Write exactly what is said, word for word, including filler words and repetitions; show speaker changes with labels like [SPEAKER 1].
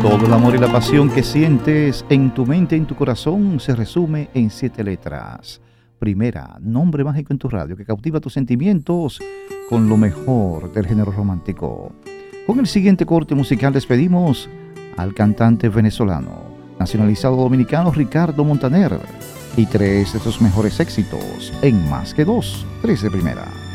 [SPEAKER 1] Todo el amor y la pasión que sientes en tu mente y en tu corazón se resume en siete letras. Primera, nombre mágico en tu radio que cautiva tus sentimientos con lo mejor del género romántico. Con el siguiente corte musical despedimos al cantante venezolano, nacionalizado dominicano Ricardo Montaner, y tres de sus mejores éxitos en Más que Dos, tres de primera.